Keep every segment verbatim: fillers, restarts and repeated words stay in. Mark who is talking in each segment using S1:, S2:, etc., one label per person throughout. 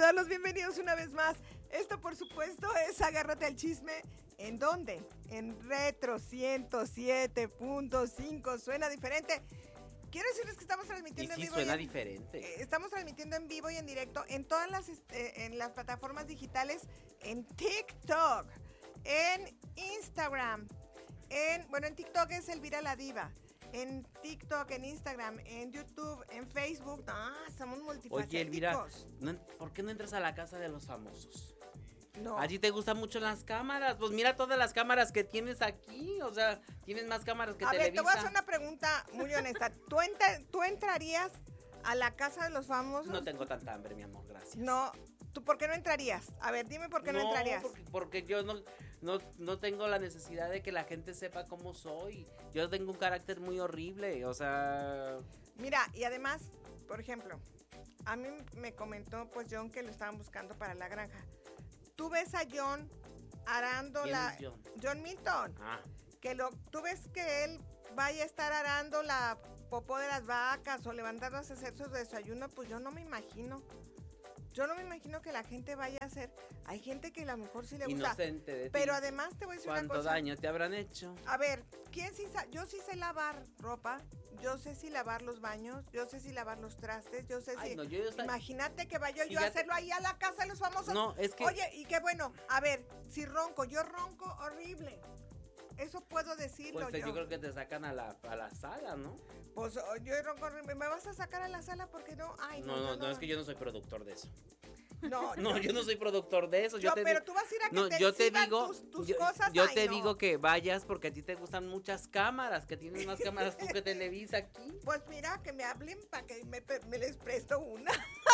S1: saludarlos, bienvenidos una vez más. Esto, por supuesto, es Agárrate al Chisme. ¿En dónde? En Retro ciento siete punto cinco. Suena diferente. Quiero decirles que estamos transmitiendo
S2: y sí,
S1: en vivo.
S2: suena
S1: en,
S2: diferente.
S1: Eh, estamos transmitiendo en vivo y en directo en todas las, eh, en las plataformas digitales, en TikTok, en Instagram, en, bueno, en TikTok es Elvira la Diva. En TikTok, en Instagram, en YouTube, en Facebook. Ah, somos multifacéticos.
S2: Oye, Elvira, ¿no, ¿por qué no entras a la casa de los famosos?
S1: No.
S2: ¿A ti te gustan mucho las cámaras? Pues mira todas las cámaras que tienes aquí. O sea, tienes más cámaras que
S1: a
S2: Televisa.
S1: A ver, te voy a hacer una pregunta muy honesta. ¿Tú, ent- ¿Tú entrarías a la casa de los famosos?
S2: No tengo tanta hambre, mi amor, gracias.
S1: No. ¿Tú por qué no entrarías? A ver, dime por qué no, no entrarías.
S2: Porque, porque yo no, no, no tengo la necesidad de que la gente sepa cómo soy. Yo tengo un carácter muy horrible, o sea...
S1: Mira, y además, por ejemplo, a mí me comentó pues John que lo estaban buscando para la granja. Tú ves a John arando
S2: ¿Quién
S1: la...
S2: es John?
S1: John Milton.
S2: Ah.
S1: Que lo, tú ves que él vaya a estar arando la popó de las vacas o levantándose a hacer su desayuno, pues yo no me imagino. Yo no me imagino que la gente vaya a hacer. Hay gente que a lo mejor sí le gusta.
S2: Inocente de ti.
S1: Pero además te voy a decir una cosa.
S2: ¿Cuánto daño te habrán hecho?
S1: A ver, ¿quién sí sa- yo sí sé lavar ropa, yo sé si lavar los baños, yo sé si lavar los trastes, yo sé
S2: Ay,
S1: si...
S2: no, yo, yo,
S1: Imagínate que vaya yo
S2: Fíjate.
S1: a hacerlo ahí a la casa de los famosos.
S2: No, es que...
S1: Oye, y qué bueno, a ver, si ronco, yo ronco horrible. Eso puedo decirlo
S2: Pues
S1: yo.
S2: yo creo que te sacan a la, a la sala, ¿no?
S1: Pues oh, yo ronco horrible. ¿Me vas a sacar a la sala porque no? Ay, no,
S2: No, no,
S1: yo
S2: no, es que yo no soy productor de eso.
S1: No,
S2: No, yo no soy productor de eso.
S1: Yo,
S2: Yo te
S1: pero
S2: di-
S1: tú vas a ir a que
S2: no,
S1: te
S2: yo te
S1: exhiban
S2: digo,
S1: tus, tus
S2: yo,
S1: cosas.
S2: yo
S1: Ay,
S2: te
S1: no.
S2: digo que vayas porque a ti te gustan muchas cámaras, que tienes más cámaras tú que Televisa aquí.
S1: Pues mira, que me hablen para que me, me les presto una.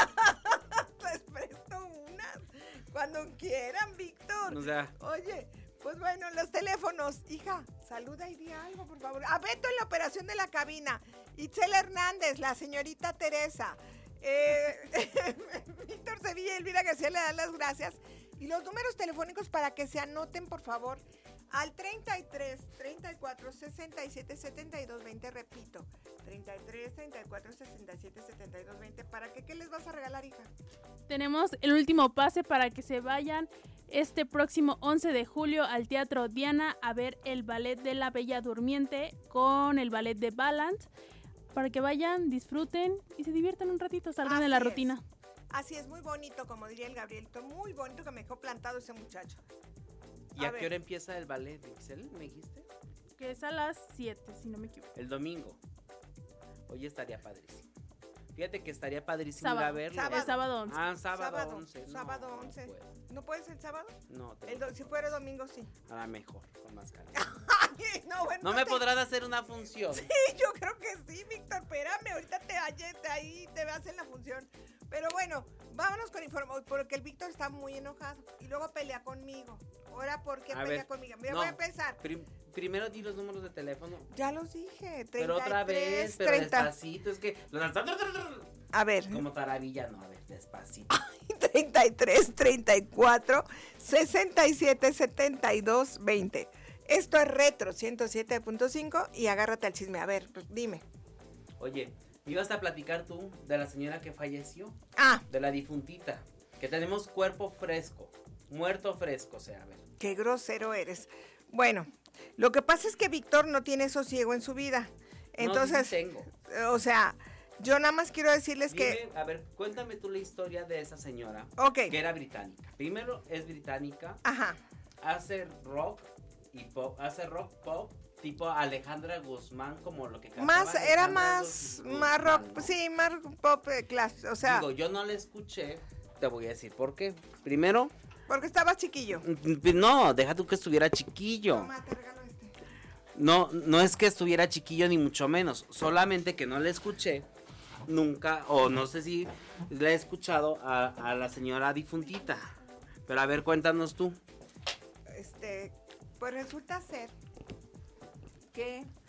S1: Les presto una. Cuando quieran, Víctor.
S2: O sea,
S1: Oye, pues bueno, los teléfonos. Hija, saluda y di algo, por favor. A Beto en la operación de la cabina. Itzel Hernández, la señorita Teresa. Eh, Víctor Sevilla y Elvira García le dan las gracias. Y los números telefónicos para que se anoten, por favor, al treinta y tres, treinta y cuatro, sesenta y siete, setenta y dos, veinte, repito, treinta y tres, treinta y cuatro, sesenta y siete, setenta y dos, veinte. ¿Para qué? ¿Qué les vas a regalar, hija?
S3: Tenemos el último pase para que se vayan este próximo once de julio al Teatro Diana a ver el ballet de La Bella Durmiente con el ballet de Balance. Para que vayan, disfruten y se diviertan un ratito, salgan
S1: Así
S3: de la
S1: es.
S3: rutina.
S1: Así es, muy bonito, como diría el Gabrielito, muy bonito que me dejó plantado ese muchacho.
S2: ¿y a,
S1: A
S2: qué
S1: ver.
S2: hora empieza el ballet, Ixel? ¿Me dijiste?
S3: Que es a las siete, si no me equivoco.
S2: El domingo. Oye, estaría padrísimo. Fíjate que estaría padrísimo
S3: Sábado.
S2: ir a verlo.
S1: Sábado.
S3: Es sábado once.
S2: Ah, sábado,
S1: Sábado,
S2: once.
S1: sábado
S2: no,
S1: once.
S2: No, puedo.
S1: ¿No puedes el sábado?
S2: No,
S1: El do- si fuera domingo, sí.
S2: a la mejor, con más calma.
S1: Ay, no, bueno,
S2: No me
S1: te-
S2: podrán hacer una función.
S1: Sí, yo creo que sí, Víctor, espérame, ahorita te, te ahí te hacen la función. Pero bueno, vámonos con información, porque el Víctor está muy enojado y luego pelea conmigo. Ahora, ¿por qué
S2: A
S1: pelea
S2: ver,
S1: conmigo? Mira,
S2: no,
S1: voy a empezar.
S2: prim- primero di los números de teléfono.
S1: Ya los dije, treinta y tres,
S2: Pero otra vez, pero
S1: treinta.
S2: despacito, es que...
S1: A ver,
S2: Como taravilla, no, a ver, despacito.
S1: treinta y tres, treinta y cuatro, sesenta y siete, setenta y dos, veinte. Esto es Retro ciento siete punto cinco y agárrate al chisme. A ver, pues, dime.
S2: Oye, ¿me ibas a platicar tú de la señora que falleció?
S1: Ah,
S2: De la difuntita. Que tenemos cuerpo fresco, muerto fresco, o sea, a ver.
S1: qué grosero eres. Bueno, lo que pasa es que Víctor no tiene sosiego en su vida. Entonces,
S2: no, sí tengo.
S1: o sea, yo nada más quiero decirles
S2: Dime,
S1: que...
S2: a ver, cuéntame tú la historia de esa señora.
S1: Ok.
S2: Que era británica. Primero es británica,
S1: Ajá,
S2: hace rock y pop, hace rock pop tipo Alejandra Guzmán, como lo que cantaba
S1: más, era
S2: Alejandra
S1: más,
S2: Guzmán,
S1: más rock,
S2: ¿no?
S1: sí, más pop eh, clase, o sea,
S2: Digo, yo no la escuché, te voy a decir por qué. Primero,
S1: porque estabas chiquillo.
S2: no, deja tú que estuviera chiquillo.
S1: Toma, te regalo este.
S2: No, no es que estuviera chiquillo ni mucho menos, solamente que no la escuché nunca, o no sé si la he escuchado a, a la señora difuntita. Pero a ver, cuéntanos tú.
S1: Este, pues resulta ser que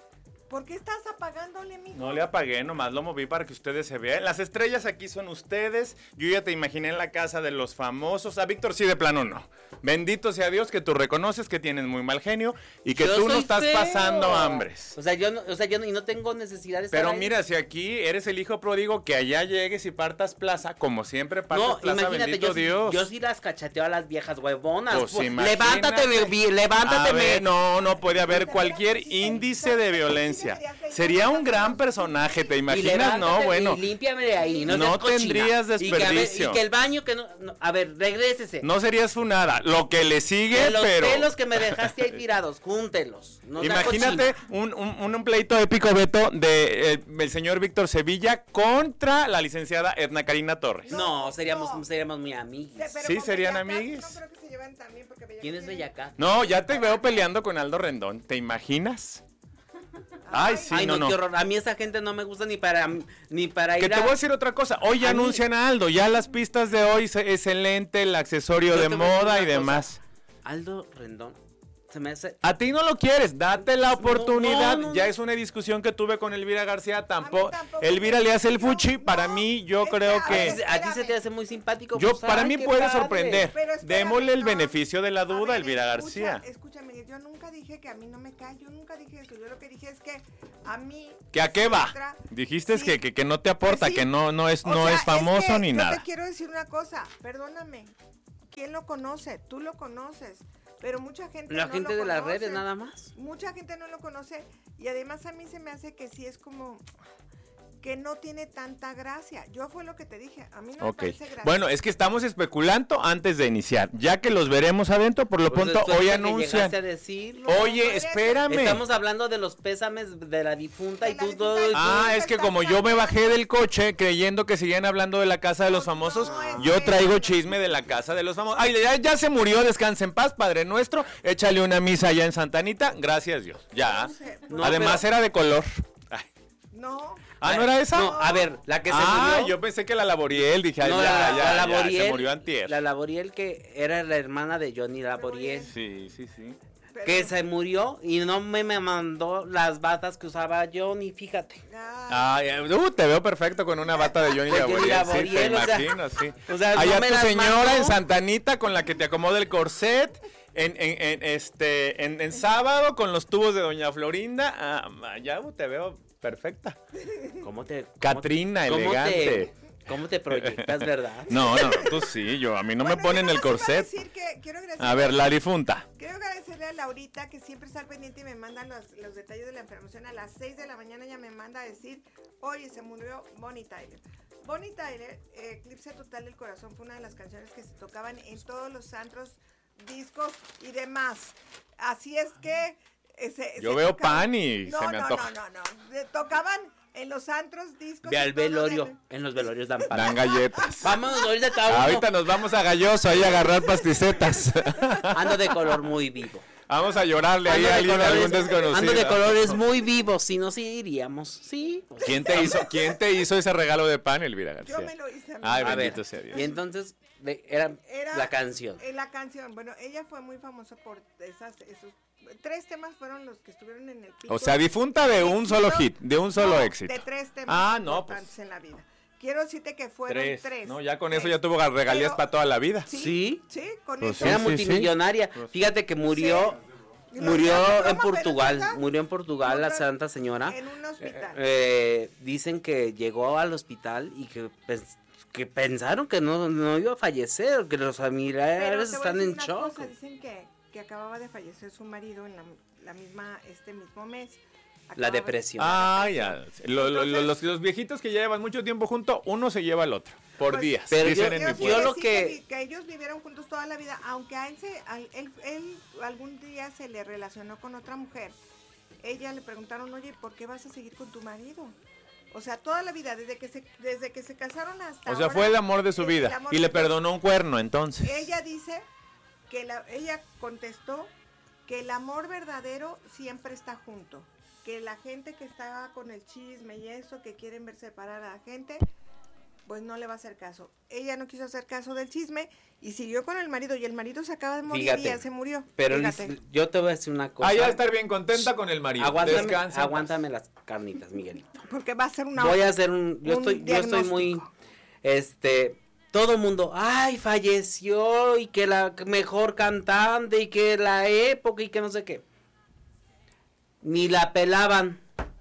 S1: ¿Por qué estás apagándole, mijo?
S4: No le apagué, nomás lo moví para que ustedes se vean. Las estrellas aquí son ustedes. Yo ya te imaginé en la casa de los famosos. A Víctor sí de plano no. Bendito sea Dios que tú reconoces que tienes muy mal genio y que
S2: Yo
S4: tú no
S2: soy
S4: estás
S2: feo.
S4: pasando hambres.
S2: O sea, yo no, o sea, yo no, y no tengo necesidad de estar
S4: Pero
S2: ahí.
S4: mira, si aquí eres el hijo pródigo, que allá llegues y partas plaza, como siempre partas
S2: No,
S4: plaza,
S2: imagínate,
S4: bendito
S2: yo, sí-
S4: Dios.
S2: yo sí las cachateo a las viejas huevonas.
S4: Pues
S2: Pues,
S4: imagínate.
S2: levántate, vi- levántate.
S4: A ver,
S2: me-
S4: no, no puede haber cualquier índice de violencia. Sería un gran personaje, ¿te
S2: y
S4: imaginas? No,
S2: levántate
S4: bueno.
S2: Y límpiame de ahí. No,
S4: No
S2: seas cochina.
S4: tendrías
S2: Y que, a ver,
S4: desperdicio.
S2: Y que el baño que no, no- a ver, regrésese.
S4: No serías funada. Lo que le sigue,
S2: Que los
S4: pero...
S2: pelos que me dejaste ahí tirados, júntelos. No sea
S4: Imagínate
S2: cochina.
S4: un, un, un pleito épico, Beto, de eh, el señor Víctor Sevilla contra la licenciada Edna Karina Torres.
S2: No, seríamos,
S1: no.
S2: seríamos muy amigos.
S1: Sí, pero
S4: Sí,
S1: con
S4: serían
S1: Bellacat
S4: amiguis.
S1: No creo que se lleven tan bien porque Bellacat
S2: ¿Quién es
S1: tiene-
S2: Bellacat?
S4: No, ya te veo peleando con Aldo Rendón. ¿Te imaginas? Ay, sí,
S2: Ay,
S4: no,
S2: no,
S4: no.
S2: qué horror. A mí esa gente no me gusta ni para ni para ir
S4: Que te
S2: a...
S4: voy a decir otra cosa. Hoy ya
S2: A mí-
S4: anuncian a Aldo. Ya las pistas de hoy se- es el lente, el accesorio
S2: Yo
S4: de
S2: te voy a decir
S4: moda
S2: una
S4: y
S2: cosa.
S4: demás.
S2: Aldo Rendón se me hace...
S4: A ti no lo quieres, date la oportunidad.
S2: no, no,
S4: Ya
S2: no.
S4: es una discusión que tuve con Elvira García. Tampoco.
S1: tampoco
S4: Elvira
S1: me-
S4: le hace el
S1: no,
S4: fuchi. Para
S1: no,
S4: mí, yo
S1: es
S4: creo
S1: que, a
S4: que.
S1: ver,
S2: A ti se te hace muy simpático.
S4: Yo,
S2: pues,
S4: para
S2: ay,
S4: mí
S2: qué
S4: puede
S2: padre.
S4: sorprender.
S1: Pero espérame,
S4: Démosle el
S1: no.
S4: beneficio de la
S1: A
S4: duda a
S1: ver,
S4: Elvira
S1: escucha,
S4: García.
S1: Escúchame, yo nunca dije que a mí no me cae, yo nunca dije eso. Yo lo que dije es que a mí.
S4: ¿Que a qué va?
S1: Sinatra-
S4: Dijiste
S1: sí,
S4: que, que, que no te aporta,
S1: pues sí.
S4: que no, no es,
S1: o
S4: no
S1: sea,
S4: es famoso
S1: que
S4: ni
S1: yo
S4: nada.
S1: te quiero decir una cosa, perdóname. ¿Quién lo conoce? Tú lo conoces. Pero mucha gente
S2: La
S1: no
S2: gente
S1: lo
S2: de las
S1: conoce.
S2: redes nada más.
S1: Mucha gente no lo conoce y además a mí se me hace que sí es como que no tiene tanta gracia. Yo fue lo que te dije, a mí no
S4: Ok.
S1: me parece gracioso.
S4: Bueno, es que estamos especulando antes de iniciar. Ya que los veremos adentro, por lo
S2: Pues
S4: pronto
S2: después
S4: hoy
S2: de que
S4: anuncian.
S2: llegaste a decirlo.
S4: Oye, espérame.
S2: Estamos hablando de los pésames de la difunta
S1: De
S2: y
S1: la
S2: tú
S1: difunta
S2: todo...
S1: y
S2: y tú-
S4: Ah, es que como yo me bajé del coche creyendo que seguían hablando de la casa de los
S1: No,
S4: famosos,
S1: no, es
S4: yo
S1: que-
S4: traigo chisme de la casa de los famosos. Ay, ya, ya se murió, descansa en paz, Padre nuestro. Échale una misa allá en Santa Anita. Gracias Dios. Ya.
S1: No sé,
S2: No,
S4: Además
S2: pero-
S4: era de color. Ay.
S1: No.
S4: Ah, ¿no era esa?
S2: No, a ver, la que se
S4: ah,
S2: murió...
S4: yo pensé que la Laboriel. Dije, ay,
S2: No,
S4: ya,
S2: la,
S4: ya,
S2: la
S4: ya,
S2: Laboriel,
S4: se murió antier.
S2: La Laboriel que era la hermana de Johnny Laboriel.
S4: Sí, sí, sí.
S1: Pero-
S2: Que se murió y no me, me mandó las batas que usaba Johnny, fíjate.
S1: Ay,
S4: Ay, uh, te veo perfecto con una bata de Johnny
S2: De Johnny
S4: Laboriel. Sí, te
S2: Laboriel, o sea,
S4: imagino, sí.
S2: o sea, no
S4: Allá
S2: me
S4: tu
S2: las
S4: señora
S2: mandó.
S4: en Santa Anita con la que te acomoda el corset. En, en, en, este, en, en sábado con los tubos de Doña Florinda. Ah, allá uh, te veo perfecta.
S2: ¿Cómo te... cómo-
S4: Catrina,
S2: cómo
S4: elegante.
S2: Te, ¿Cómo te proyectas, verdad?
S4: No, no, tú sí, yo, a mí no me
S1: bueno,
S4: ponen
S1: yo
S4: el
S1: nada más iba a
S4: corset.
S1: decir que quiero agradecer-
S4: A ver, la difunta.
S1: Quiero agradecerle a Laurita que siempre está al pendiente y me manda los, los detalles de la enfermación. A las seis de la mañana ella me manda a decir, oye, se murió Bonnie Tyler. Bonnie Tyler, eh, Eclipse Total del Corazón, fue una de las canciones que se tocaban en todos los antros, discos y demás. Así es que... eh, se-
S4: Yo
S1: se
S4: veo
S1: tocaban-
S4: pan y
S1: no,
S4: se me
S1: no,
S4: antoja.
S1: No, no, no, De- Tocaban en los antros, discos...
S2: Ve
S1: y
S2: al
S1: todo
S2: velorio.
S1: del-
S2: En los velorios dan pan.
S4: Dan galletas.
S2: Vámonos ahorita cada uno.
S4: Ahorita nos vamos a Galloso ahí a agarrar pasticetas.
S2: Ando de color muy vivo.
S4: Vamos a llorarle ahí
S2: Ando
S4: a
S2: de
S4: alguien, a algún
S2: colores,
S4: desconocido.
S2: ando de colores muy vivos, si no, sí iríamos. Sí.
S4: ¿Quién te hizo, quién te hizo ese regalo de pan, Elvira García?
S1: Yo me lo hice a mí.
S4: Ay,
S2: A ver,
S4: bendito sea Dios.
S2: y entonces de- era,
S1: Era
S2: la canción.
S1: eh, la canción. Bueno, ella fue muy famosa por esas, esos tres temas fueron los que estuvieron en el pico.
S4: O sea, difunta de un solo hit, de un solo
S1: No,
S4: éxito.
S1: De tres temas
S4: Ah, no,
S1: importantes
S4: pues.
S1: en la vida. Quiero decirte que fueron
S4: Tres.
S1: tres.
S4: No, ya con
S1: tres.
S4: eso ya tuvo regalías
S1: Pero-
S4: para toda la vida.
S1: Sí,
S2: Sí.
S1: sí, con
S4: Pues
S1: eso.
S4: sí,
S2: Era
S4: sí,
S2: multimillonaria. Fíjate que murió,
S1: Sí.
S2: murió
S1: Lo- lo-
S2: en
S1: pero
S2: Portugal.
S1: ¿verdad?
S2: Murió en Portugal la
S1: Murió
S2: Santa Señora.
S1: En un hospital.
S2: Eh, dicen que llegó al hospital y que, pens- que pensaron que no, no iba a fallecer, que los
S1: Pero
S2: familiares
S1: te voy a
S2: están
S1: decir
S2: en
S1: una
S2: shock.
S1: cosa, dicen que, que acababa de fallecer su marido en la, la misma, este mismo mes.
S2: La
S1: Acababa-
S2: depresión.
S4: Ah, ya. Lo- lo- lo-
S1: Entonces-
S4: los, los viejitos que ya llevan mucho tiempo juntos, uno se lleva al otro. Por
S1: Pues,
S4: días.
S2: pero
S4: dicen
S2: yo-
S4: en
S1: Quiero
S4: mi
S1: decir
S2: yo
S4: pueblo.
S2: lo
S1: sí,
S2: que-
S1: vi- que ellos vivieron juntos toda la vida, aunque a él, se, a él, él algún día se le relacionó con otra mujer. Ella le preguntaron, oye, ¿por qué vas a seguir con tu marido? O sea, toda la vida, desde que se, desde que se casaron hasta
S4: O sea,
S1: ahora,
S4: fue el amor de su
S1: el
S4: vida.
S1: amor
S4: Y
S1: de
S4: le
S1: su-
S4: perdonó un cuerno, entonces.
S1: Ella dice que la, ella contestó que el amor verdadero siempre está junto. Que la gente que está con el chisme y eso, que quieren ver separar a la gente, pues no le va a hacer caso. Ella no quiso hacer caso del chisme y siguió con el marido y el marido se acaba de morir
S2: Fíjate,
S1: y ya se murió.
S2: Pero
S1: Fíjate.
S2: Liz, yo te voy a decir una cosa.
S5: Ah, ya va a estar bien contenta con el marido.
S2: Aguántame,
S5: Descansa.
S2: aguántame las carnitas, Miguelito.
S1: Porque va a ser una...
S2: Voy a hacer un... Yo
S1: un
S2: estoy, yo estoy muy...
S1: diagnóstico.
S2: Este... Todo el mundo, ay, falleció y que la mejor cantante y que la época y que no sé qué. Ni la pelaban.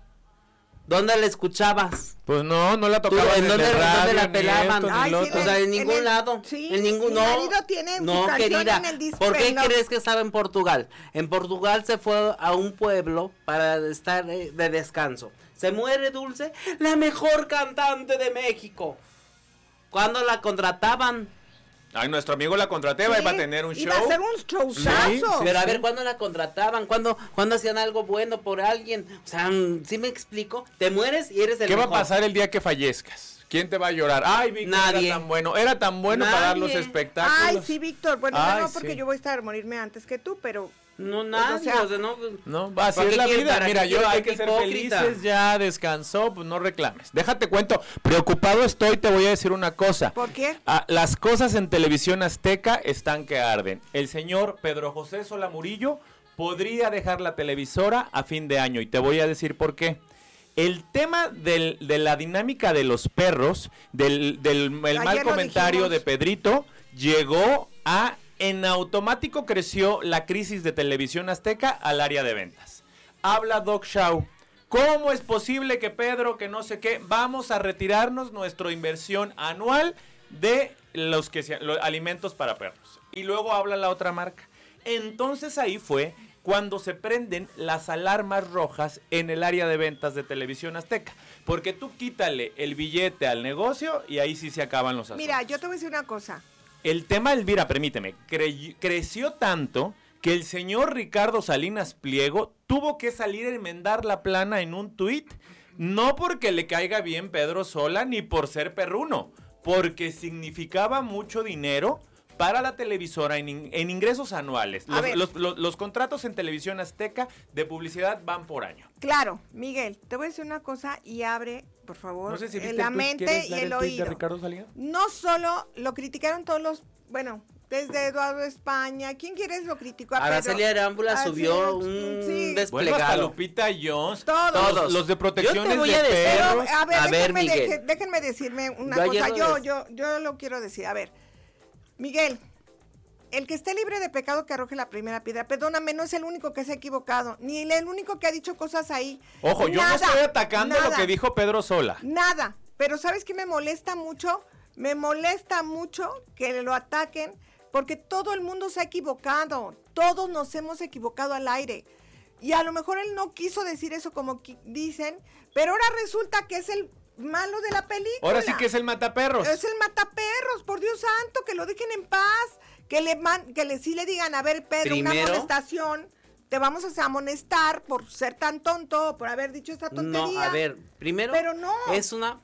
S2: ¿Dónde la escuchabas?
S5: Pues no, no la
S2: ¿Tú,
S5: tocaban
S2: ¿En
S5: en
S2: dónde,
S5: el
S2: dónde
S5: radio,
S2: la
S5: ni
S2: pelaban?
S5: esto, ni
S1: Ay,
S5: lo
S1: sí,
S5: otro.
S2: O sea, en ningún
S1: el-
S2: lado.
S1: sí,
S2: en ningún,
S1: mi
S2: no,
S1: marido tiene su
S2: no,
S1: canción
S2: querida.
S1: en el disco,
S2: ¿Por qué
S1: en los-
S2: crees que estaba en Portugal? En Portugal se fue a un pueblo para estar eh, de descanso. Se muere Dulce, la mejor cantante de México. ¿Cuándo la contrataban?
S5: Ay, nuestro amigo la contraté, va
S1: Sí,
S5: iba a tener un show.
S1: Iba a ser un showzazo.
S5: Sí,
S2: Pero a ver, ¿cuándo la contrataban? ¿Cuándo, ¿cuándo hacían algo bueno por alguien? O sea, ¿sí me explico? Te mueres y eres el
S5: ¿Qué va a
S2: mejor.
S5: pasar el día que fallezcas? ¿Quién te va a llorar? Ay, Víctor,
S2: Nadie.
S5: era tan bueno. Era tan bueno para dar los
S2: Nadie.
S5: espectáculos.
S1: Ay, sí, Víctor. Bueno,
S5: Ay,
S1: no, porque
S5: sí.
S1: yo voy a estar a morirme antes que tú, pero...
S2: No, nadie,
S1: O sea,
S2: o sea, no...
S5: No, va, así
S2: ¿Para
S5: es
S2: qué
S5: la
S2: quiere-
S5: vida.
S2: para
S5: Mira,
S2: qué
S5: yo
S2: quiere-
S5: hay
S2: qué
S5: que ser
S2: hipócrita?
S5: felices, ya descansó, pues no reclames. Déjate cuento, preocupado estoy, te voy a decir una cosa.
S1: ¿Por qué?
S5: Ah, las cosas en Televisión Azteca están que arden. El señor Pedro José Sola Murillo podría dejar la televisora a fin de año y te voy a decir por qué. El tema del, de la dinámica de los perros, del, del el mal
S1: Ayer lo
S5: comentario
S1: dijimos.
S5: de Pedrito, llegó a... En automático creció la crisis de Televisión Azteca al área de ventas. Habla Doc Shaw. ¿Cómo es posible que Pedro, que no sé qué, vamos a retirarnos nuestra inversión anual de los que se, los alimentos para perros? Y luego habla la otra marca. Entonces ahí fue cuando se prenden las alarmas rojas en el área de ventas de Televisión Azteca. Porque tú quítale el billete al negocio y ahí sí se acaban los asuntos.
S1: Mira, yo te voy a decir una cosa.
S5: El tema, Elvira, permíteme, cre- creció tanto que el señor Ricardo Salinas Pliego tuvo que salir a enmendar la plana en un tuit, no porque le caiga bien Pedro Sola ni por ser perruno, porque significaba mucho dinero para la televisora en, in- en ingresos anuales.
S1: A
S5: Los,
S1: ver.
S5: los- los- los contratos en Televisión Azteca de publicidad van por año.
S1: Claro, Miguel, te voy a decir una cosa y abre, por favor,
S5: No sé si
S1: eh,
S5: viste
S1: la
S5: el tuit.
S1: mente
S5: ¿Quieres
S1: y
S5: dar
S1: el,
S5: tuit
S1: oído.
S5: de Ricardo Salinas?
S1: No solo lo criticaron todos los, bueno, desde Eduardo España, ¿quién quieres lo criticó a Pedro?
S2: Araceli Arámbula
S1: Ah,
S2: subió
S1: sí,
S2: un
S1: sí.
S5: Bueno, hasta
S2: desplegado.
S5: Lupita Jones,
S1: Todos.
S5: los, los de
S2: Yo
S5: protecciones
S2: te voy
S5: de
S2: a decir-
S1: Pero,
S5: perros.
S1: a ver,
S2: A ver,
S1: déjenme,
S2: Miguel.
S1: deje- déjenme decirme una
S2: Yo ayer
S1: cosa,
S2: lo
S1: yo,
S2: des-
S1: yo, yo lo quiero decir, a ver, Miguel, el que esté libre de pecado que arroje la primera piedra, perdóname, no es el único que se ha equivocado, ni el único que ha dicho cosas ahí.
S5: Ojo, yo no
S1: Nada,
S5: estoy atacando lo
S1: nada.
S5: que dijo Pedro Sola.
S1: Nada, pero ¿sabes qué me molesta mucho? Me molesta mucho que lo ataquen porque todo el mundo se ha equivocado, todos nos hemos equivocado al aire. Y a lo mejor él no quiso decir eso como qui- dicen, pero ahora resulta que es el malo de la película.
S5: Ahora sí que es el mataperros.
S1: Es el mataperros, por Dios santo, que lo dejen en paz, que le man, que le sí le digan, a ver, Pedro, una
S2: Primero-
S1: amonestación, te vamos a amonestar por ser tan tonto, por haber dicho esta tontería.
S2: No, a ver, primero
S1: Pero no.
S2: es una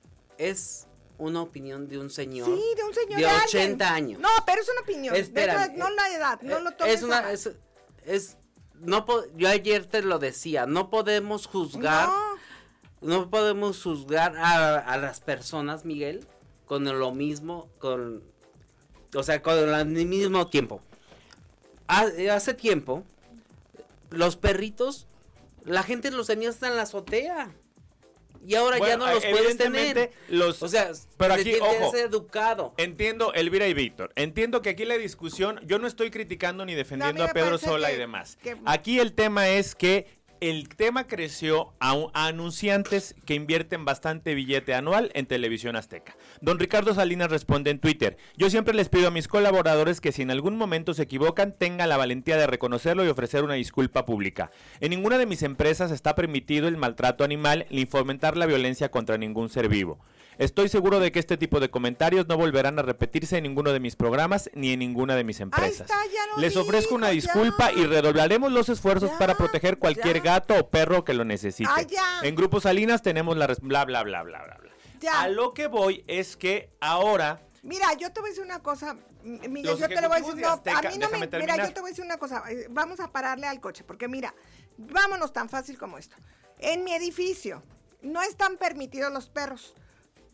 S2: es una opinión de un señor
S1: Sí, de un señor
S2: de
S1: alguien.
S2: ochenta años.
S1: No, pero es una opinión.
S2: Espérame,
S1: De hecho, no la edad, no
S2: eh,
S1: lo tomes
S2: es una
S1: a-
S2: es, es no po- yo ayer te lo decía, no podemos juzgar,
S1: No.
S2: no, podemos juzgar a, a las personas, Miguel, con lo mismo, con o sea, con el mismo tiempo. Ha- hace tiempo los perritos la gente los tenía hasta en la azotea. Y ahora ya
S5: Bueno,
S2: no los puedes
S5: evidentemente,
S2: tener.
S5: los-
S2: o sea,
S5: pero
S2: te
S5: aquí,
S2: tienes que
S5: ojo.
S2: ser educado.
S5: Entiendo, Elvira y Víctor, entiendo que aquí la discusión, yo no estoy criticando ni defendiendo
S1: No, a
S5: a
S1: mí me
S5: Pedro
S1: parece
S5: Sola
S1: que-
S5: y demás.
S1: que-
S5: Aquí el tema es que el tema creció a, un- a anunciantes que invierten bastante billete anual en Televisión Azteca. Don Ricardo Salinas responde en Twitter: yo siempre les pido a mis colaboradores que si en algún momento se equivocan, tengan la valentía de reconocerlo y ofrecer una disculpa pública. En ninguna de mis empresas está permitido el maltrato animal ni fomentar la violencia contra ningún ser vivo. Estoy seguro de que este tipo de comentarios no volverán a repetirse en ninguno de mis programas ni en ninguna de mis empresas.
S1: está, ya lo
S5: Les ofrezco una
S1: dijo,
S5: disculpa
S1: ya.
S5: y redoblaremos los esfuerzos
S1: Ya,
S5: para proteger cualquier
S1: ya.
S5: gato o perro que lo necesite.
S1: Ah, ya.
S5: En Grupo Salinas tenemos la res- bla bla bla bla bla bla.
S1: Ya.
S5: A lo que voy es que ahora
S1: Mira, yo te voy a decir una cosa, M- Miguel,
S5: Los
S1: yo te lo voy a decir,
S5: ejecutivos de
S1: no,
S5: Azteca,
S1: a mí no me,
S5: déjame
S1: mira,
S5: terminar.
S1: yo te voy a decir una cosa, eh, vamos a pararle al coche, porque mira, vámonos tan fácil como esto. En mi edificio no están permitidos los perros.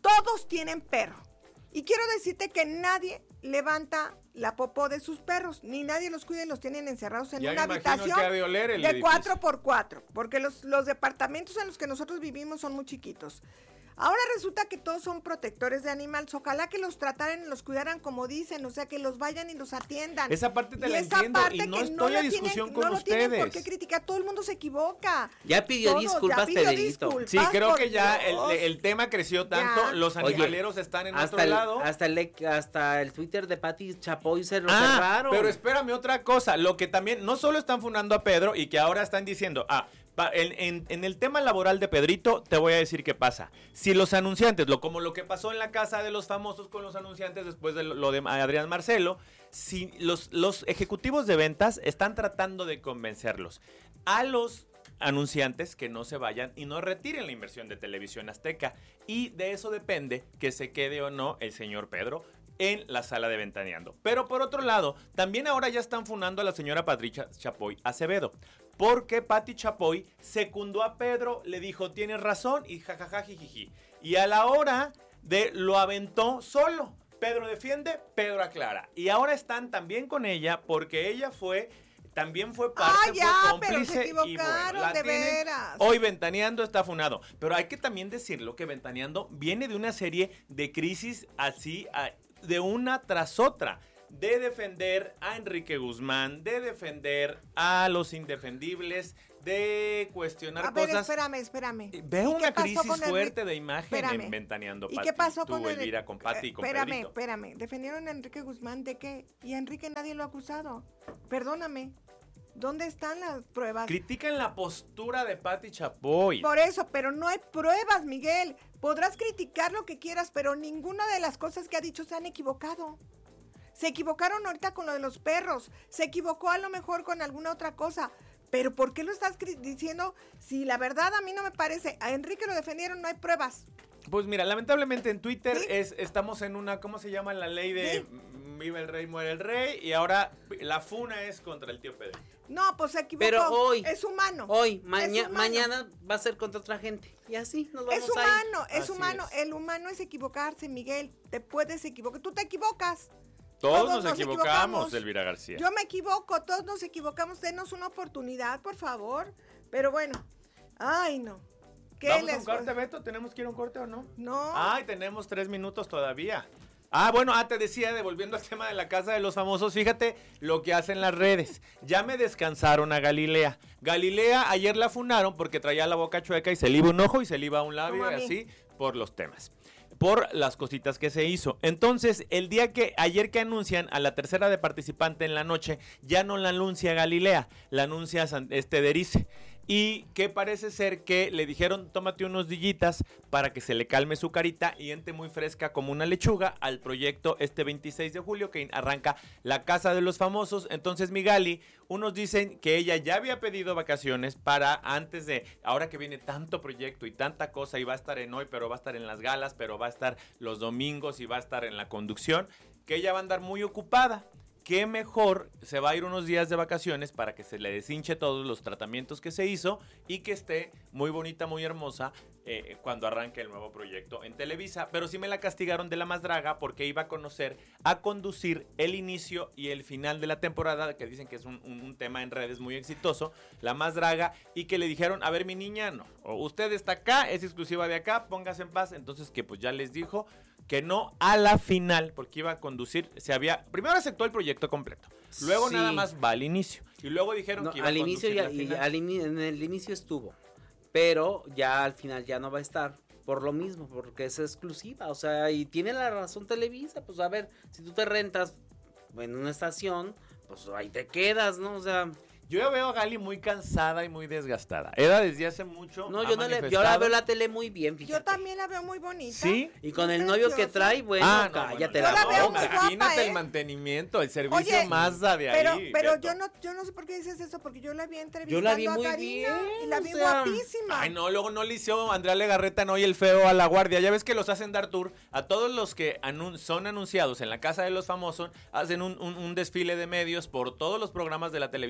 S1: todos tienen perro. Y quiero decirte que nadie levanta la popó de sus perros, ni nadie los cuida y los tienen encerrados en
S5: Ya
S1: una
S5: me imagino
S1: habitación
S5: que ha de oler el
S1: de
S5: edificio.
S1: cuatro por cuatro, porque los, los departamentos en los que nosotros vivimos son muy chiquitos. Ahora resulta que todos son protectores de animales. Ojalá que los trataran y los cuidaran como dicen, o sea, que los vayan y los atiendan.
S5: Esa parte te
S1: Y
S5: la
S1: esa
S5: entiendo
S1: parte
S5: y no
S1: que
S5: estoy
S1: la
S5: a discusión
S1: tienen-
S5: con
S1: no lo tienen
S5: ustedes.
S1: por qué criticar, todo el mundo se equivoca.
S2: Ya pidió
S1: Todos,
S2: disculpas,
S1: ya pidió
S2: Pedrito.
S1: disculpas,
S5: Sí, creo
S1: por
S5: que ya el,
S1: Dios.
S5: el tema creció tanto,
S1: Ya.
S5: los
S2: Oye,
S5: animaleros están en
S2: hasta
S5: otro
S2: el,
S5: lado.
S2: hasta el hasta el Twitter de Pati Chapoy se lo
S5: Ah,
S2: cerraron.
S5: pero espérame otra cosa, lo que también, no solo están funando a Pedro y que ahora están diciendo, ah, pa- en, en- en el tema laboral de Pedrito, te voy a decir qué pasa. Si los anunciantes, lo como lo que pasó en la casa de los famosos con los anunciantes después de lo, lo de Adrián Marcelo, si los, los ejecutivos de ventas están tratando de convencerlos a los anunciantes que no se vayan y no retiren la inversión de Televisión Azteca. Y de eso depende que se quede o no el señor Pedro en la sala de Ventaneando. Pero por otro lado, también ahora ya están funando a la señora Patricia Chapoy Acevedo. Porque Pati Chapoy secundó a Pedro, le dijo, tienes razón, y jajaja, jijiji. Y a la hora de lo aventó solo. Pedro defiende, Pedro aclara. Y ahora están también con ella porque ella fue... También fue parte,
S1: Ah, ya,
S5: fue
S1: pero
S5: cómplice
S1: se
S5: y bueno,
S1: equivocaron,
S5: la
S1: de
S5: tienen-
S1: veras.
S5: Hoy Ventaneando está funado, pero hay que también decirlo que Ventaneando viene de una serie de crisis así, a- de una tras otra, de defender a Enrique Guzmán, de defender a los indefendibles, de cuestionar
S1: A ver,
S5: cosas.
S1: espérame, espérame.
S5: Veo
S1: ¿Y qué
S5: una
S1: pasó
S5: crisis
S1: con Enrique?
S5: fuerte de imagen
S1: Espérame.
S5: en Ventaneando.
S1: ¿Y
S5: Pati,
S1: qué pasó
S5: tú,
S1: con el-
S5: Elvira, con Pati y con
S1: Espérame,
S5: Pedrito.
S1: espérame. ¿Defendieron a Enrique Guzmán de qué? Y a Enrique nadie lo ha acusado. Perdóname. ¿Dónde están las pruebas?
S5: Critican la postura de Pati Chapoy.
S1: Por eso, pero no hay pruebas, Miguel. Podrás criticar lo que quieras, pero ninguna de las cosas que ha dicho se han equivocado. Se equivocaron ahorita con lo de los perros. Se equivocó a lo mejor con alguna otra cosa. Pero ¿por qué lo estás cri- diciendo? Si la verdad a mí no me parece. A Enrique lo defendieron, no hay pruebas.
S5: Pues mira, lamentablemente en Twitter
S1: ¿Sí?
S5: es, estamos en una, ¿cómo se llama? La ley de
S1: ¿Sí?
S5: mm, viva el rey, muere el rey. Y ahora la funa es contra el tío Pedro.
S1: No, pues se equivocó.
S2: Pero hoy,
S1: Es humano.
S2: Hoy,
S1: Es
S2: maña-
S1: humano.
S2: mañana va a ser contra otra gente. Y así nos vamos
S1: Es humano,
S2: ahí.
S1: es
S5: Así
S1: humano.
S5: es.
S1: El humano es equivocarse, Miguel. Te puedes equivocar. Tú te equivocas.
S5: Todos,
S1: Todos
S5: nos,
S1: nos
S5: equivocamos,
S1: equivocamos.
S5: Elvira García.
S1: Yo me equivoco, todos nos equivocamos. Denos una oportunidad, por favor. Pero bueno. Ay, no. ¿Qué
S5: ¿Vamos a
S1: les
S5: un corte, Beto? ¿Tenemos que ir a un corte o no?
S1: No.
S5: Ay, tenemos tres minutos todavía. Ah, bueno, ah, te decía, devolviendo al tema de la casa de los famosos, fíjate lo que hacen las redes. Ya me descansaron a Galilea. Galilea ayer la funaron porque traía la boca chueca y se le iba un ojo y se le iba un labio
S1: Como
S5: y
S1: a mí.
S5: así por los temas. Por las cositas que se hizo. Entonces, el día que, ayer que anuncian a la tercera de participante en la noche, ya no la anuncia Galilea, la anuncia San- este Derice. Y que parece ser que le dijeron, tómate unos dillitas para que se le calme su carita y entre muy fresca como una lechuga al proyecto este veintiséis de julio que arranca La Casa de los Famosos. Entonces, mi Gali, unos dicen que ella ya había pedido vacaciones para antes de, ahora que viene tanto proyecto y tanta cosa y va a estar en hoy, pero va a estar en las galas, pero va a estar los domingos y va a estar en la conducción, que ella va a andar muy ocupada. Qué mejor se va a ir unos días de vacaciones para que se le deshinche todos los tratamientos que se hizo y que esté muy bonita, muy hermosa eh, cuando arranque el nuevo proyecto en Televisa. Pero sí me la castigaron de la más draga porque iba a conocer, a conducir el inicio y el final de la temporada, que dicen que es un, un, un tema en redes muy exitoso, la más draga, y que le dijeron, a ver mi niña, no, o usted está acá, es exclusiva de acá, póngase en paz. Entonces que pues ya les dijo que no a la final, porque iba a conducir, se había, primero aceptó el proyecto completo, luego
S2: Sí.
S5: nada más va al inicio, y luego dijeron
S2: No,
S5: que iba
S2: al
S5: a
S2: inicio
S5: conducir
S2: ya,
S5: la
S2: y
S5: final.
S2: al ini- en el inicio estuvo, pero ya al final ya no va a estar por lo mismo, porque es exclusiva, o sea, y tiene la razón Televisa, pues a ver, si tú te rentas en una estación, pues ahí te quedas, ¿no? O sea,
S5: Yo ya veo a Gali muy cansada y muy desgastada. Era desde hace mucho.
S2: no,
S5: ha
S2: yo no le, yo la
S5: manifestado-
S2: veo la tele muy bien, fíjate.
S1: Yo también la veo muy bonita.
S5: ¿Sí?
S2: Y con
S1: Muy
S2: el novio que
S1: preciosa.
S2: trae, bueno,
S5: Ah, no,
S2: cállate
S5: bueno,
S1: Yo la
S2: la
S1: veo
S2: boca.
S1: muy guapa,
S5: Imagínate
S1: ¿eh?
S5: el mantenimiento, el servicio
S1: Oye,
S5: Mazda de
S1: Pero,
S5: ahí.
S1: pero
S5: Beto.
S1: yo no, yo no sé por qué dices eso, porque yo la vi entrevistando
S2: Yo la vi
S1: a
S2: muy
S1: Karina
S2: bien,
S1: y la
S2: o
S1: vi
S2: sea,
S1: guapísima.
S5: Ay, no, luego no le hizo Andrea Legarreta, no, y el feo a la guardia. Ya ves que los hacen dar tour. A todos los que anun- son anunciados en la Casa de los Famosos, hacen un, un- un desfile de medios por todos los programas de la televisora, tanto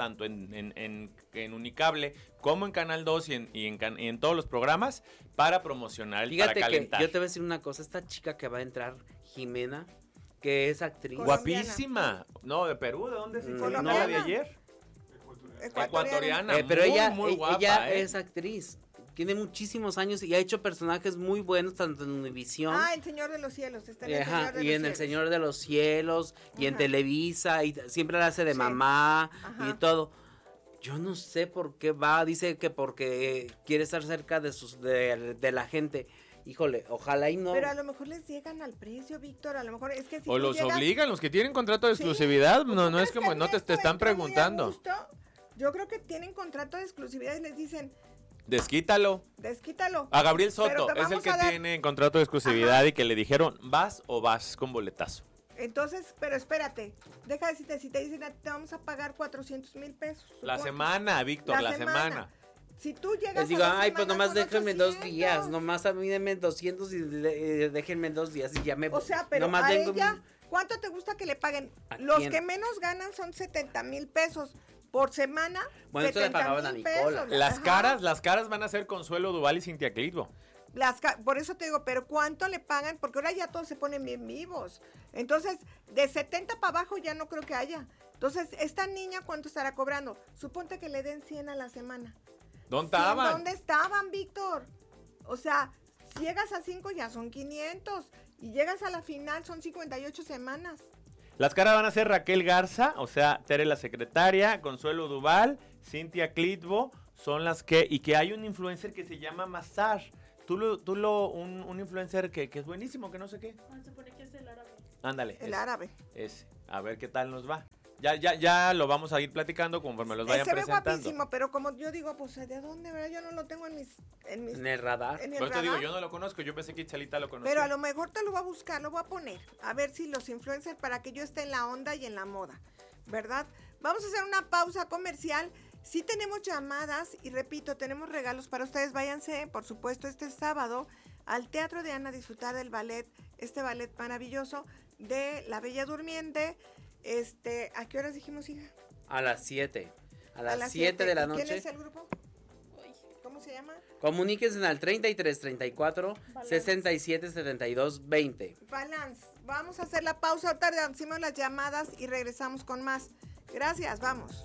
S5: tanto en, en, en, en Unicable como en Canal dos y en, y en, can, y en todos los programas para promocionar el
S2: Fíjate
S5: para calentar.
S2: que yo te voy a decir una cosa, esta chica que va a entrar, Jimena, que es actriz.
S5: Guapísima. No, de Perú, ¿de dónde se
S2: Mm,
S5: ¿No
S2: no.
S5: la de ayer? Ecuatoriana.
S2: Eh, pero
S5: muy,
S2: ella,
S5: muy
S2: e-
S5: guapa,
S2: ella
S5: ¿eh?
S2: es actriz. Tiene muchísimos años y ha hecho personajes muy buenos tanto en Univisión.
S1: Ah, El Señor de los Cielos. Está en el
S2: Ajá,
S1: Señor de
S2: y
S1: los
S2: en El
S1: Cielos.
S2: Señor de los Cielos y en
S1: Ajá.
S2: Televisa y t- siempre la hace de
S1: Sí.
S2: mamá
S1: Ajá.
S2: y todo. Yo no sé por qué va, dice que porque quiere estar cerca de sus de, de la gente. Híjole, ojalá y no.
S1: Pero a lo mejor les llegan al precio, Víctor. A lo mejor es que si
S5: O
S1: tú
S5: los
S1: llegas-
S5: obligan, los que tienen contrato de
S1: Sí,
S5: exclusividad.
S1: ¿tú
S5: No, no es
S1: crees
S5: como,
S1: que
S5: no te, te
S1: Ernesto
S5: están
S1: entró muy a
S5: preguntando.
S1: gusto? Yo creo que tienen contrato de exclusividad y les dicen,
S5: Desquítalo.
S1: desquítalo.
S5: A Gabriel
S1: Pero
S5: Soto
S1: te
S5: es el
S1: vamos
S5: que
S1: a dar-
S5: tiene contrato de exclusividad
S1: Ajá.
S5: y que le dijeron, vas o vas con boletazo.
S1: Entonces, pero espérate, deja de decirte, si te dicen, te vamos a pagar cuatrocientos mil pesos.
S5: La
S1: suponte.
S5: semana, Víctor, la, semana.
S1: Si tú llegas
S2: Les digo,
S1: a la
S2: ay, pues
S1: semana
S2: nomás
S1: son
S2: déjenme dos
S1: ochocientos.
S2: días, nomás a mí denme doscientos y le- eh, déjenme dos días y ya me
S1: O sea, pero
S2: nomás
S1: a
S2: vengo-
S1: ella, ¿cuánto te gusta que le paguen?
S2: ¿A
S1: Los
S2: quién?
S1: que menos ganan son setenta mil pesos por semana.
S2: Bueno, esto le
S1: setenta
S2: pagaban a
S1: mil
S2: Nicola.
S1: pesos.
S5: Las
S1: Ajá.
S5: caras, las caras van a ser Consuelo Duval y Cintia Clitbo.
S1: Las ca- por eso te digo, pero ¿cuánto le pagan? Porque ahora ya todos se ponen bien vivos. Entonces, de setenta para abajo ya no creo que haya. Entonces, esta niña, ¿cuánto estará cobrando? Suponte que le den cien a la semana.
S5: ¿Dónde
S1: cien,
S5: estaban?
S1: ¿Dónde estaban, Víctor? O sea, si llegas a cinco ya son quinientos. Y llegas a la final son cincuenta y ocho semanas.
S5: Las caras van a ser Raquel Garza, o sea, Tere la secretaria, Consuelo Duval, Cintia Clitbo, son las que, y que hay un influencer que se llama Mazar. Tú lo, tú lo, un, un influencer que, que es buenísimo, que no sé qué.
S3: Se supone que es el árabe.
S5: Ándale.
S1: El
S5: ese,
S1: árabe.
S5: ese. A ver qué tal nos va. Ya, ya, ya lo vamos a ir platicando conforme los vayan
S1: Se ve
S5: presentando.
S1: guapísimo, pero como yo digo, pues ¿de dónde? ¿Verdad? Yo no lo tengo en mis... En, mis,
S2: En el radar.
S1: en el
S5: Por eso te digo,
S1: radar.
S5: yo no lo conozco, yo pensé que Chalita lo conocía.
S1: Pero a lo mejor te lo voy a buscar, lo voy a poner. A ver si los influencers, para que yo esté en la onda y en la moda, ¿verdad? Vamos a hacer una pausa comercial. Sí tenemos llamadas y repito, tenemos regalos para ustedes. Váyanse, por supuesto, este sábado al Teatro de Ana a disfrutar del ballet, este ballet maravilloso de La Bella Durmiente. Este, ¿a qué horas dijimos, hija?
S2: A las siete. A las
S1: las
S2: siete de la
S1: ¿Y
S2: noche.
S1: ¿Quién es el grupo? ¿Cómo se llama?
S2: Comuníquense al treinta y tres, treinta y cuatro,
S3: Balance.
S2: sesenta y siete, setenta y dos, veinte.
S1: Balance. Vamos a hacer la pausa, ahorita hacemos las llamadas y regresamos con más. Gracias, vamos.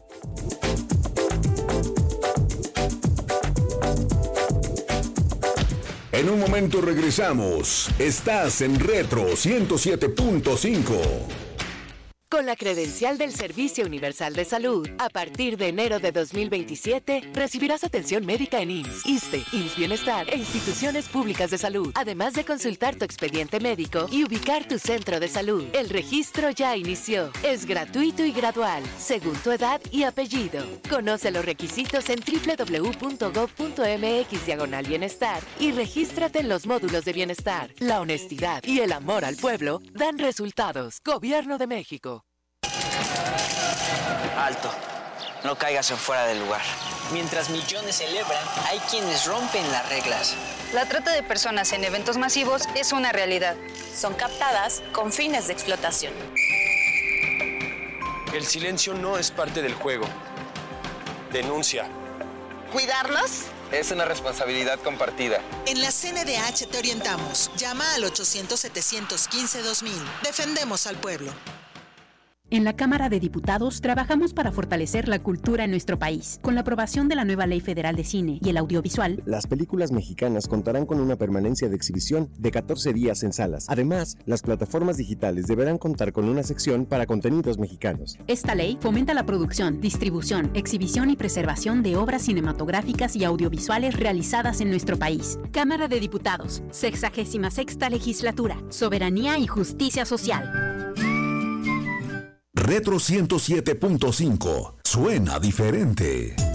S6: En un momento regresamos. Estás en Retro ciento siete punto cinco.
S7: Con la credencial del Servicio Universal de Salud, a partir de enero de dos mil veintisiete, recibirás atención médica en I M S S, ISSSTE, I M S S Bienestar e instituciones públicas de salud, además de consultar tu expediente médico y ubicar tu centro de salud. El registro ya inició. Es gratuito y gradual, según tu edad y apellido. Conoce los requisitos en doble u doble u doble u punto gob punto eme equis diagonal bienestar y regístrate en los módulos de bienestar. La honestidad y el amor al pueblo dan resultados. Gobierno de México.
S8: Alto, no caigas en fuera del lugar. Mientras millones celebran, hay quienes rompen las reglas.
S9: La trata de personas en eventos masivos es una realidad.
S10: Son captadas con fines de explotación.
S11: El silencio no es parte del juego. Denuncia.
S12: ¿Cuidarlos?
S11: Es una responsabilidad compartida.
S12: En la C N D H te orientamos. Llama al ochocientos, setecientos quince, dos mil. Defendemos al pueblo.
S13: En la Cámara de Diputados trabajamos para fortalecer la cultura en nuestro país. Con la aprobación de la nueva Ley Federal de Cine y el Audiovisual,
S14: las películas mexicanas contarán con una permanencia de exhibición de catorce días en salas. Además, las plataformas digitales deberán contar con una sección para contenidos mexicanos.
S13: Esta ley fomenta la producción, distribución, exhibición y preservación de obras cinematográficas y audiovisuales realizadas en nuestro país. Cámara de Diputados, sexagésima sexta Legislatura, Soberanía y Justicia Social.
S6: Retro ciento siete punto cinco. Suena diferente.